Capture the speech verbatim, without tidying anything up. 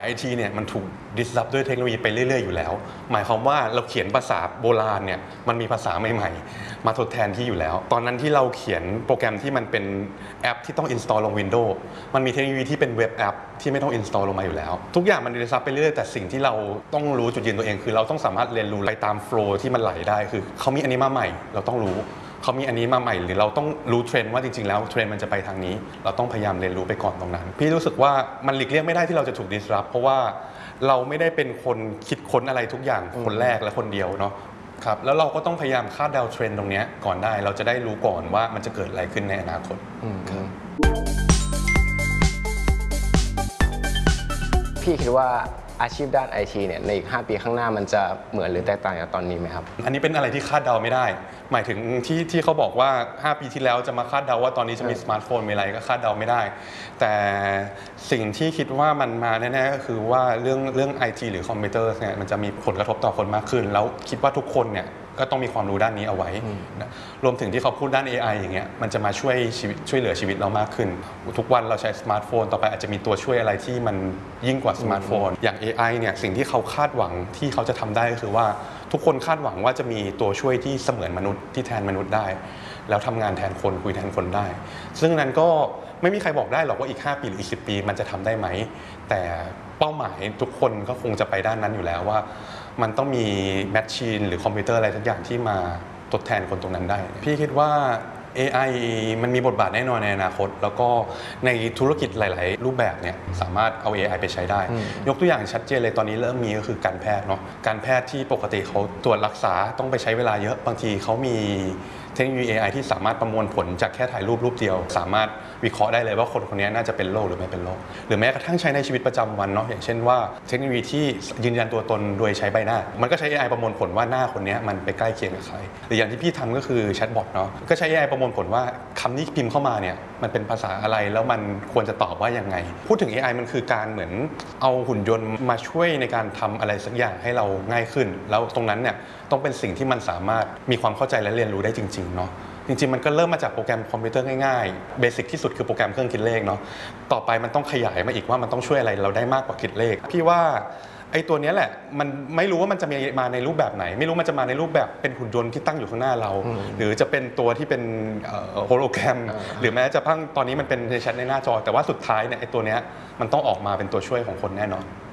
ไอทีเนี่ยมันถูก disrupt ด้วยเทคโนโลยีไปเรื่อยๆอยู่แล้วหมายความว่าเราเขียนภาษาโบราณเนี่ยมันมีภาษาใหม่ๆมาทดแทนที่อยู่แล้วตอนนั้นที่เราเขียนโปรแกรมที่มันเป็นแอปที่ต้อง install ลง Windows มันมีเทคโนโลยีที่เป็นเว็บแอปที่ไม่ต้อง install ลงมาอยู่แล้วทุกอย่างมัน disrupt ไปเรื่อยๆแต่สิ่งที่เราต้องรู้จุดยืนตัวเองคือเราต้องสามารถเรียนรู้ไปตาม flow ที่มันไหลได้คือเขามีอันนี้มาใหม่เราต้องรู้เขามีอันนี้มาใหม่หรือเราต้องรู้เทรนด์ว่าจริงๆแล้วเทรนด์มันจะไปทางนี้เราต้องพยายามเรียนรู้ไปก่อนตรงนั้นพี่รู้สึกว่ามันหลีกเลี่ยงไม่ได้ที่เราจะถูก disrupt เพราะว่าเราไม่ได้เป็นคนคิดค้นอะไรทุกอย่างคนแรกและคนเดียวเนาะครับแล้วเราก็ต้องพยายามคาดเดาเทรนด์ตรงนี้ก่อนได้เราจะได้รู้ก่อนว่ามันจะเกิดอะไรขึ้นในอนาคตพี่คิดว่าอาชีพด้าน ไอ ที เนี่ยในอีกห้าปีข้างหน้ามันจะเหมือนหรือแตกต่างจากตอนนี้ไหมครับอันนี้เป็นอะไรที่คาดเดาไม่ได้หมายถึงที่ที่เขาบอกว่าห้าปีที่แล้วจะมาคาดเดาว่าตอนนี้จะมีสมาร์ทโฟนมีอะไรก็คาดเดาไม่ได้แต่สิ่งที่คิดว่ามันมาแน่ๆก็คือว่าเรื่องเรื่อง ไอ ที หรือคอมพิวเตอร์เนี่ยมันจะมีผลกระทบต่อคนมากขึ้นแล้วคิดว่าทุกคนเนี่ยก็ต้องมีความรู้ด้านนี้เอาไว้รวมถึงที่เขาพูดด้าน เอ ไอ อย่างเงี้ยมันจะมาช่วยชีวิตช่วยเหลือชีวิตเรามากขึ้นทุกวันเราใช้สมาร์ทโฟนต่อไปอาจจะมีตัวช่วยอะไรที่มันยิ่งกว่าสมาร์ทโฟนอย่าง เอ ไอ เนี่ยสิ่งที่เขาคาดหวังที่เขาจะทำได้ก็คือว่าทุกคนคาดหวังว่าจะมีตัวช่วยที่เสมือนมนุษย์ที่แทนมนุษย์ได้แล้วทำงานแทนคนคุยแทนคนได้ซึ่งนั้นก็ไม่มีใครบอกได้หรอกว่าอีกห้าปีหรืออีกสิบปีมันจะทำได้ไหมแต่เป้าหมายทุกคนก็คงจะไปด้านนั้นอยู่แล้วว่ามันต้องมีแมชชีนหรือคอมพิวเตอร์อะไรทุกอย่างที่มาทดแทนคนตรงนั้นได้พี่คิดว่า เอ ไอ มันมีบทบาทแน่นอนในอนาคตแล้วก็ในธุรกิจหลายๆรูปแบบเนี่ยสามารถเอา เอ ไอ ไปใช้ได้ยกตัวอย่างชัดเจนเลยตอนนี้เริ่มมีก็คือการแพทย์เนาะการแพทย์ที่ปกติเขาตรวจรักษาต้องไปใช้เวลาเยอะบางทีเขามีเทคโนโลยี เอ ไอ ที่สามารถประมวลผลจากแค่ถ่ายรูปรูปเดียวสามารถวิเคราะห์ได้เลยว่าคนคนนี้น่าจะเป็นโรคหรือไม่เป็นโรคหรือแม้กระทั่งใช้ในชีวิตประจำวันเนาะอย่างเช่นว่าเทคโนโลยีที่ยืนยันตัวตนโดยใช้ใบหน้ามันก็ใช้ เอ ไอ ประมวลผลว่าหน้าคนนี้มันไปใกล้เคียงกับใครหรืออย่างที่พี่ทำก็คือแชทบอทเนาะก็ใช้ เอ ไอ ประมวลผลว่าคำที่พิมพ์เข้ามาเนี่ยมันเป็นภาษาอะไรแล้วมันควรจะตอบว่ายังไงพูดถึง เอ ไอ มันคือการเหมือนเอาหุ่นยนต์มาช่วยในการทำอะไรสักอย่างให้เราง่ายขึ้นแล้วตรงนั้นเนี่ยต้องเป็นสิ่งที่มันสามารถมีความเข้าใจและเรียนรู้ได้จริงๆเนาะจริงๆมันก็เริ่มมาจากโปรแกรมคอมพิวเตอร์ง่ายๆเบสิกที่สุดคือโปรแกรมเครื่องคิดเลขเนาะต่อไปมันต้องขยายมาอีกว่ามันต้องช่วยอะไรเราได้มากกว่าคิดเลขพี่ว่าไอ้ตัวนี้แหละมันไม่รู้ว่ามันจะมีมาในรูปแบบไหนไม่รู้มันจะมาในรูปแบบเป็นหุ่นยนต์ที่ตั้งอยู่ข้างหน้าเราหรือจะเป็นตัวที่เป็นโฮโลแกรมหรือแม้จะพังตอนนี้มันเป็นแชทในหน้าจอแต่ว่าสุดท้ายเนี่ยไอ้ตัวนี้มันต้องออกมาเป็นตัวช่วยของคนแน่นอน